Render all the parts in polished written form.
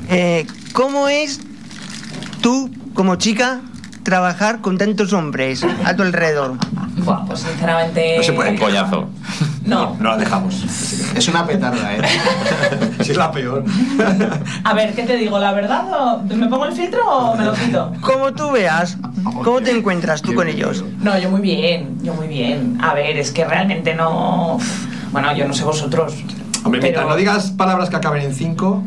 ¿Cómo es tú, como chica, trabajar con tantos hombres a tu alrededor? Buah, pues sinceramente... No se puede. Un coñazo. No. No la dejamos. Es una petarda, ¿eh? Es la peor. A ver, ¿qué te digo? ¿La verdad? ¿Me pongo el filtro o me lo quito? Como tú veas, ¿cómo te encuentras tú con ellos? No, yo muy bien. A ver, es que realmente no... Bueno, yo no sé vosotros. Hombre, mientras pero... no digas palabras que acaben en 5...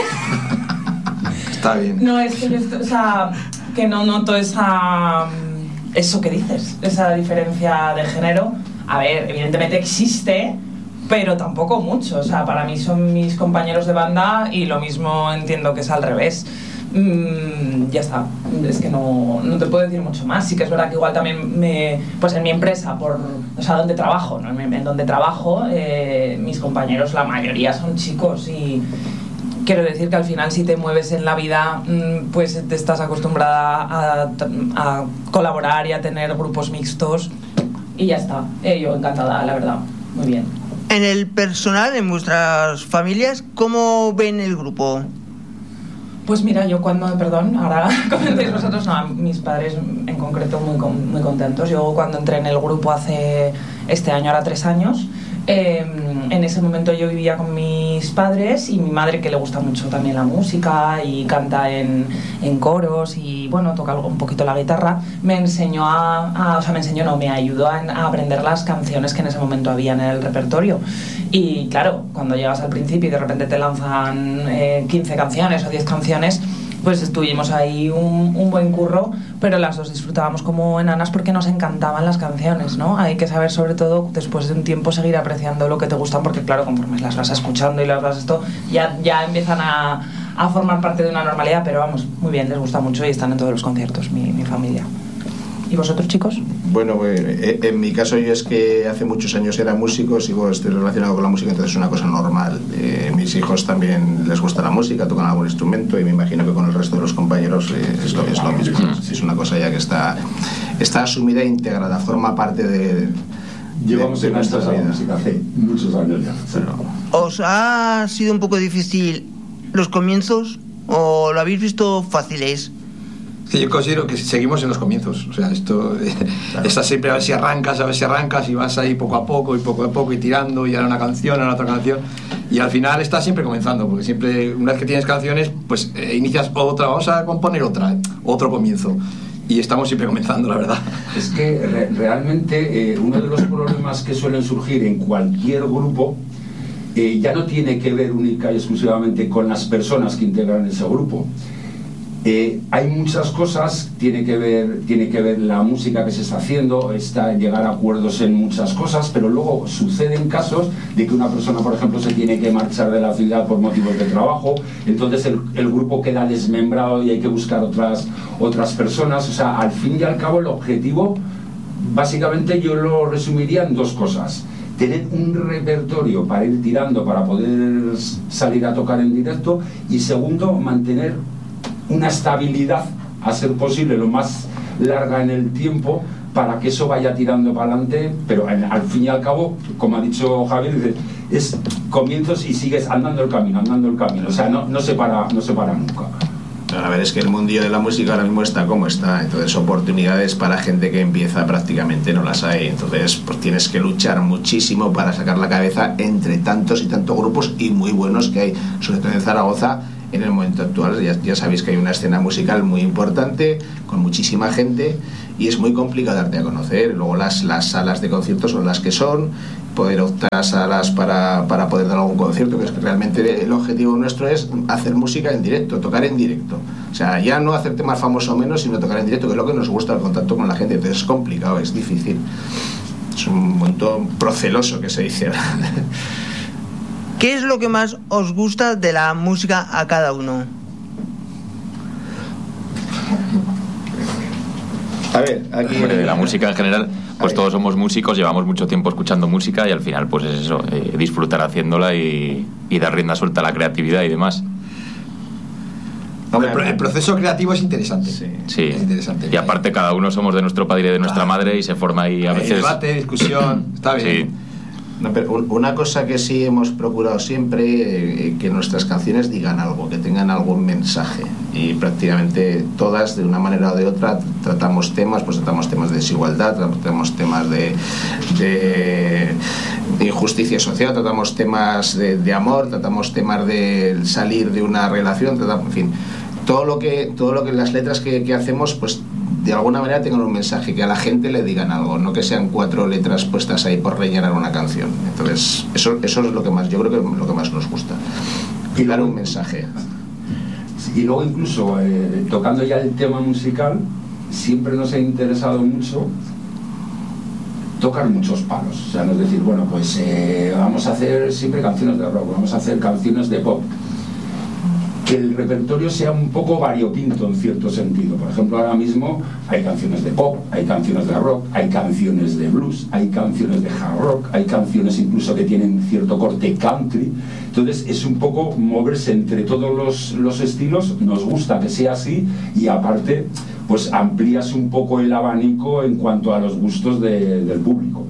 Está bien. No, es que yo o sea, que no noto eso que dices, esa diferencia de género. A ver, evidentemente existe, pero tampoco mucho. O sea, para mí son mis compañeros de banda y lo mismo entiendo que es al revés. Ya está, es que no te puedo decir mucho más. Sí que es verdad que igual también pues en mi empresa, o sea, donde trabajo, ¿no? En donde trabajo, mis compañeros, la mayoría son chicos y quiero decir que al final si te mueves en la vida, pues te estás acostumbrada a colaborar y a tener grupos mixtos y ya está. Yo encantada, la verdad, muy bien. En el personal, en vuestras familias, ¿cómo ven el grupo? Pues mira, yo ahora comentéis vosotros, no, mis padres en concreto muy contentos. Yo cuando entré en el grupo hace este año, ahora 3 años, en ese momento yo vivía con mis padres y mi madre, que le gusta mucho también la música y canta en coros y bueno, toca un poquito la guitarra, me ayudó a aprender las canciones que en ese momento había en el repertorio. Y claro, cuando llegas al principio y de repente te lanzan 15 canciones o 10 canciones, pues estuvimos ahí un buen curro, pero las dos disfrutábamos como enanas porque nos encantaban las canciones, ¿no? Hay que saber, sobre todo, después de un tiempo, seguir apreciando lo que te gustan, porque claro, conforme las vas escuchando y las vas ya empiezan a formar parte de una normalidad, pero vamos, muy bien, les gusta mucho y están en todos los conciertos, mi familia. ¿Y vosotros, chicos? Bueno, en mi caso yo es que hace muchos años era músico, estoy relacionado con la música, entonces es una cosa normal. Mis hijos también les gusta la música, tocan algún instrumento y me imagino que con el resto de los compañeros es lo mismo. Es una cosa ya que está asumida e integrada, forma parte de... Llevamos en nuestra música hace muchos años ya. ¿Os ha sido un poco difícil los comienzos o lo habéis visto fáciles? Yo considero que seguimos en los comienzos, o sea, esto estás siempre a ver si arrancas y vas ahí poco a poco y tirando y ahora una canción, ahora otra canción y al final estás siempre comenzando, porque siempre una vez que tienes canciones pues inicias otra, vamos a componer otro comienzo y estamos siempre comenzando, la verdad. Es que realmente uno de los problemas que suelen surgir en cualquier grupo ya no tiene que ver única y exclusivamente con las personas que integran ese grupo. Hay muchas cosas, tiene que ver la música que se está haciendo, llegar a acuerdos en muchas cosas, pero luego suceden casos de que una persona, por ejemplo, se tiene que marchar de la ciudad por motivos de trabajo, entonces el grupo queda desmembrado y hay que buscar otras personas. O sea, al fin y al cabo el objetivo, básicamente yo lo resumiría en 2 cosas: tener un repertorio para ir tirando para poder salir a tocar en directo, y segundo, mantener una estabilidad, a ser posible lo más larga en el tiempo, para que eso vaya tirando para adelante, pero al fin y al cabo, como ha dicho Javier, es comienzos y sigues andando el camino, o sea, no se para nunca. A ver, es que el mundillo de la música ahora mismo está como está, entonces oportunidades para gente que empieza prácticamente no las hay, entonces pues tienes que luchar muchísimo para sacar la cabeza entre tantos y tantos grupos y muy buenos que hay, sobre todo en Zaragoza. En el momento actual ya sabéis que hay una escena musical muy importante, con muchísima gente, y es muy complicado darte a conocer. Luego las salas de conciertos son las que son, poder optar a salas para poder dar algún concierto, que es que realmente el objetivo nuestro es hacer música en directo, tocar en directo. O sea, ya no hacerte más famoso o menos, sino tocar en directo, que es lo que nos gusta, el contacto con la gente. Entonces es complicado, es difícil. Es un montón proceloso, que se dice. ¿Qué es lo que más os gusta de la música a cada uno? A ver, aquí... Hombre, de la música en general, pues todos somos músicos, llevamos mucho tiempo escuchando música y al final pues es eso, disfrutar haciéndola y dar rienda suelta a la creatividad y demás. El proceso creativo es interesante. Sí. Es interesante. Y aparte cada uno somos de nuestro padre y de nuestra madre y se forma ahí a veces... Debate, discusión, está bien. Sí. No, pero una cosa que sí hemos procurado siempre, que nuestras canciones digan algo, que tengan algún mensaje, y prácticamente todas, de una manera o de otra, tratamos temas de desigualdad, tratamos temas de injusticia social, tratamos temas de amor, tratamos temas de salir de una relación, en fin, todo lo que las letras que hacemos, pues de alguna manera tengan un mensaje, que a la gente le digan algo, no que sean 4 letras puestas ahí por rellenar una canción. Entonces eso es lo que más, yo creo que es lo que más nos gusta, y dar un mensaje. Y luego incluso tocando ya el tema musical, siempre nos ha interesado mucho tocar muchos palos, o sea, no es decir, bueno, pues vamos a hacer siempre canciones de rock, vamos a hacer canciones de pop, que el repertorio sea un poco variopinto en cierto sentido. Por ejemplo, ahora mismo hay canciones de pop, hay canciones de rock, hay canciones de blues, hay canciones de hard rock, hay canciones incluso que tienen cierto corte country. Entonces es un poco moverse entre todos los estilos. Nos gusta que sea así, y aparte pues amplías un poco el abanico en cuanto a los gustos del público.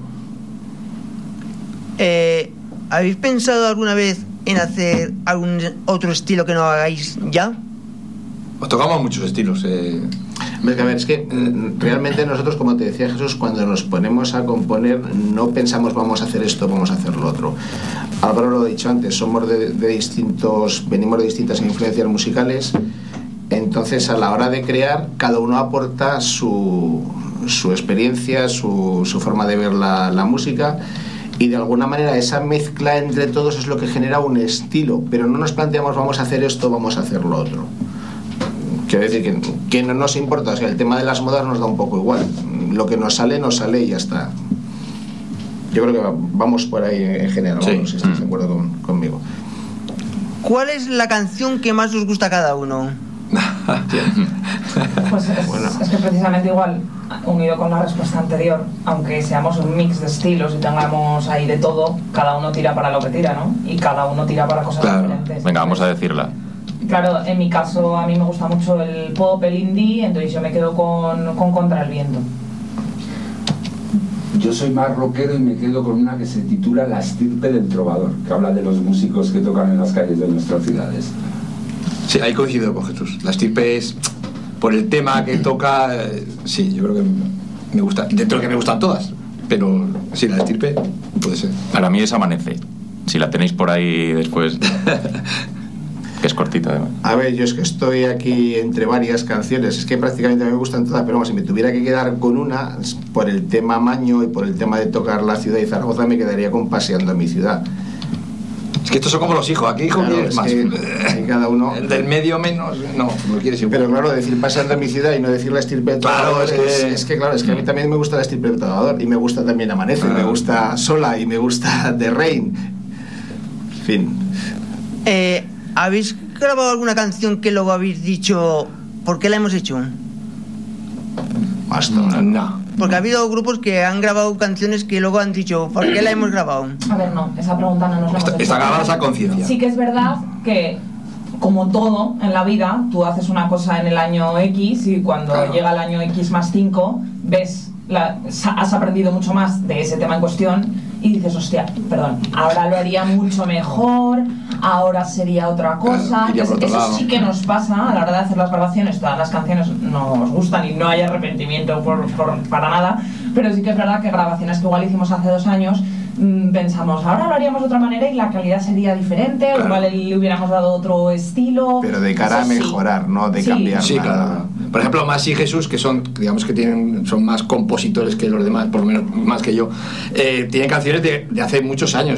¿Habéis pensado alguna vez en hacer algún otro estilo que no hagáis ya? Os tocamos muchos estilos. A ver, es que realmente nosotros, como te decía Jesús, cuando nos ponemos a componer no pensamos vamos a hacer esto, vamos a hacer lo otro. Álvaro lo ha dicho antes, somos venimos de distintas influencias musicales, entonces a la hora de crear cada uno aporta su experiencia, su forma de ver la música. Y de alguna manera esa mezcla entre todos es lo que genera un estilo, pero no nos planteamos vamos a hacer esto, vamos a hacer lo otro. Quiero decir que no nos importa, o sea, el tema de las modas nos da un poco igual, lo que nos sale y ya está. Yo creo que vamos por ahí en general, sí. No sé si estás de acuerdo conmigo. ¿Cuál es la canción que más os gusta a cada uno? Pues es que precisamente igual, unido con la respuesta anterior, aunque seamos un mix de estilos y tengamos ahí de todo, cada uno tira para lo que tira, ¿no? Y cada uno tira para cosas diferentes. Venga, vamos a decirla. Claro, en mi caso a mí me gusta mucho el pop, el indie, entonces yo me quedo con Contra el Viento. Yo soy más rockero y me quedo con una que se titula La estirpe del trovador, que habla de los músicos que tocan en las calles de nuestras ciudades. Sí, ahí coincido con Jesús. La estirpe es, por el tema que toca, sí, yo creo que me gusta. Dentro de que me gustan todas, pero sí, la estirpe puede ser. Para mí es Amanece. Si la tenéis por ahí después, que es cortita además. A ver, yo es que estoy aquí entre varias canciones, es que prácticamente me gustan todas, pero vamos, si me tuviera que quedar con una, por el tema Maño y por el tema de tocar la ciudad y Zaragoza, me quedaría con Paseando en mi ciudad. Es que estos son como los hijos, aquí hijo claro, quieres más. Que cada uno. El del medio menos, no quieres igual. Pero claro, decir Paseando en mi ciudad y no decir La estirpe del trovador, es que a mí también me gusta La estirpe del trovador, y me gusta también Amanece, me gusta Sola, y me gusta The Rain. En fin. ¿Habéis grabado alguna canción que luego habéis dicho por qué la hemos hecho? Hasta ahora no. Porque ha habido grupos que han grabado canciones que luego han dicho ¿por qué la hemos grabado? A ver, no, esa pregunta no nos la hemos hecho. Está grabada esa conciencia. Sí que es verdad que, como todo en la vida, tú haces una cosa en el año X y cuando llega el año X más 5 ves, has aprendido mucho más de ese tema en cuestión y dices, hostia, perdón, ahora lo haría mucho mejor, ahora sería otra cosa. Eso sí que nos pasa a la hora de hacer las grabaciones. Todas las canciones nos gustan y no hay arrepentimiento para nada, pero sí que es verdad que grabaciones que igual hicimos hace 2 años pensamos, ahora lo haríamos de otra manera y la calidad sería diferente, o igual le hubiéramos dado otro estilo. Pero de cara a mejorar, no de cambiar. Sí, claro. Por ejemplo, Mas y Jesús, que son, digamos que son más compositores que los demás, por lo menos más que yo, tienen canciones de hace muchos años.